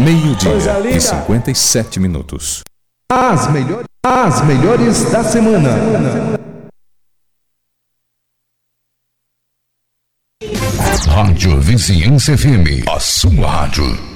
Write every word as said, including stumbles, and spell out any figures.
Meio-dia e cinquenta e sete minutos. As melhores, as melhores da semana. Rádio Vizinhança F M, a sua rádio.